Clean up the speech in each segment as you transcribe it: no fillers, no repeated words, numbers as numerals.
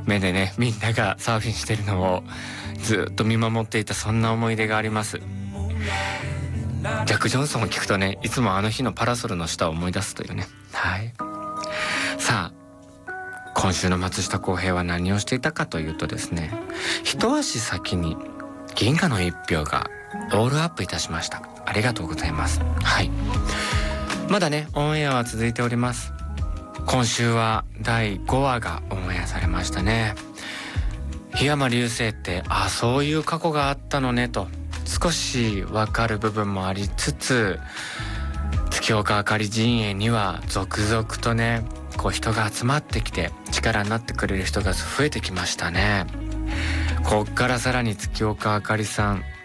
目でねみんながサーフィンしてるのをずっと見守っていた、そんな思い出があります。ジャック・ジョンソンを聞くとね、いつもあの日のパラソルの下を思い出すというね。はい。さあ今週の松下洸平は何をしていたかというとですね、一足先に銀河の一票がロールアップいたしました。ありがとうございます。はい、まだねオンエアは続いております。今週は第5話がオンエアされましたね。檜山流星ってそういう過去があったのねと少しわかる部分もありつつ、月岡あかり陣営には続々とねこう人が集まってきて力になってくれる人が増えてきましたね。こっからさらに月岡あかりさん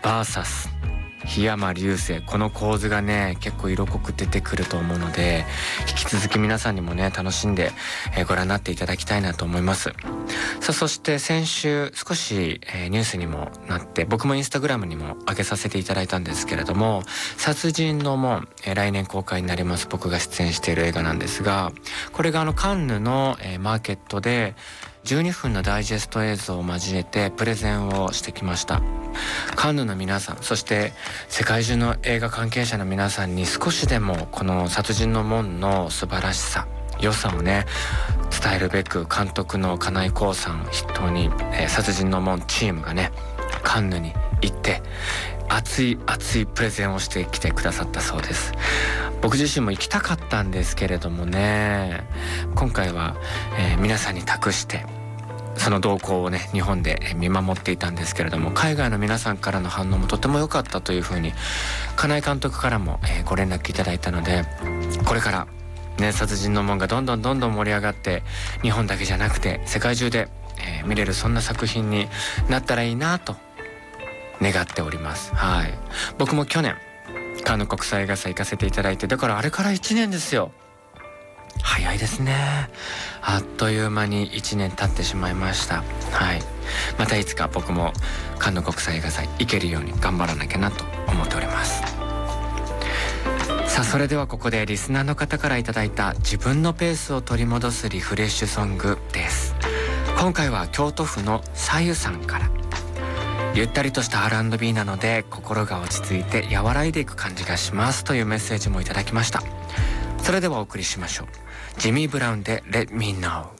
VS 檜山流星、この構図がね結構色濃く出てくると思うので、引き続き皆さんにもね楽しんでご覧になっていただきたいなと思います。さあそして先週少しニュースにもなって、僕もインスタグラムにも上げさせていただいたんですけれども、殺人の門、来年公開になります。僕が出演している映画なんですが、これがカンヌのマーケットで12分のダイジェスト映像を交えてプレゼンをしてきました。カンヌの皆さん、そして世界中の映画関係者の皆さんに少しでもこの殺人の門の素晴らしさ、良さをね伝えるべく、監督の金井浩さん筆頭に、殺人の門チームがねカンヌに行って熱いプレゼンをしてきてくださったそうです。僕自身も行きたかったんですけれどもね、今回は、皆さんに託してその動向をね日本で見守っていたんですけれども、海外の皆さんからの反応もとても良かったというふうに金井監督からも、ご連絡いただいたので、これからね殺人の門がどんどん盛り上がって、日本だけじゃなくて世界中で、見れるそんな作品になったらいいなと願っております。はい、僕も去年カンヌ国際映画祭行かせていただいて、だからあれから1年ですよ。早いですね。あっという間に1年経ってしまいました。はい、またいつか僕もカンヌ国際映画祭行けるように頑張らなきゃなと思っております。さあそれではここでリスナーの方からいただいた自分のペースを取り戻すリフレッシュソングです。今回は京都府のさゆさんから。ゆったりとした R&B なので心が落ち着いて和らいでいく感じがしますというメッセージもいただきました。それではお送りしましょう。ジミー・ブラウンで Let Me Know。